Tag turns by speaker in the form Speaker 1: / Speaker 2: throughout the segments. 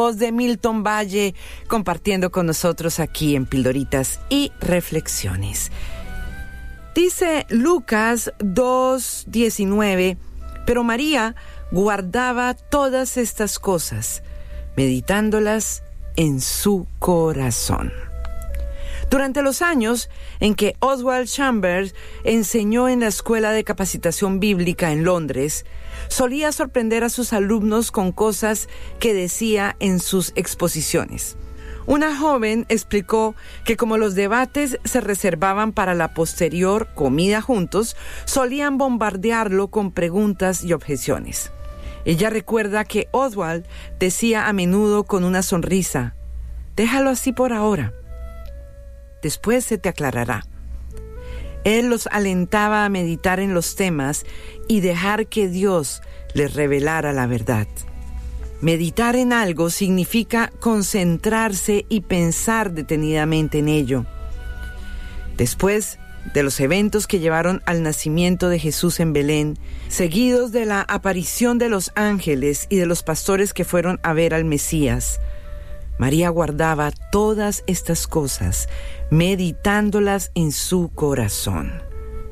Speaker 1: Voz de Milton Valle compartiendo con nosotros aquí en Pildoritas y Reflexiones. Dice Lucas 2:19, pero María guardaba todas estas cosas, meditándolas en su corazón. Durante los años en que Oswald Chambers enseñó en la Escuela de Capacitación Bíblica en Londres, solía sorprender a sus alumnos con cosas que decía en sus exposiciones. Una joven explicó que como los debates se reservaban para la posterior comida juntos, solían bombardearlo con preguntas y objeciones. Ella recuerda que Oswald decía a menudo con una sonrisa, «Déjalo así por ahora. Después se te aclarará». Él los alentaba a meditar en los temas y dejar que Dios les revelara la verdad. Meditar en algo significa concentrarse y pensar detenidamente en ello. Después de los eventos que llevaron al nacimiento de Jesús en Belén, seguidos de la aparición de los ángeles y de los pastores que fueron a ver al Mesías, María guardaba todas estas cosas, meditándolas en su corazón.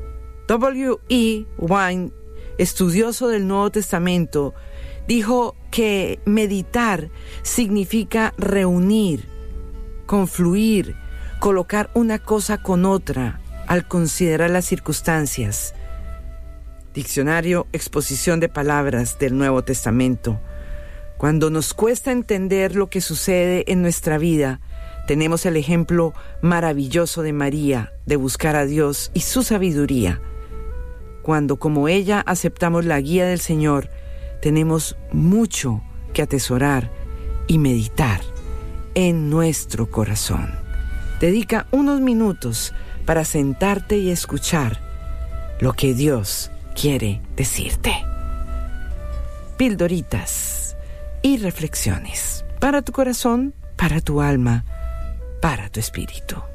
Speaker 1: W.E. Wine, estudioso del Nuevo Testamento, dijo que meditar significa reunir, confluir, colocar una cosa con otra al considerar las circunstancias. Diccionario, exposición de palabras del Nuevo Testamento. Cuando nos cuesta entender lo que sucede en nuestra vida, tenemos el ejemplo maravilloso de María, de buscar a Dios y su sabiduría. Cuando, como ella, aceptamos la guía del Señor, tenemos mucho que atesorar y meditar en nuestro corazón. Dedica unos minutos para sentarte y escuchar lo que Dios quiere decirte. Pildoritas y reflexiones para tu corazón, para tu alma, para tu espíritu.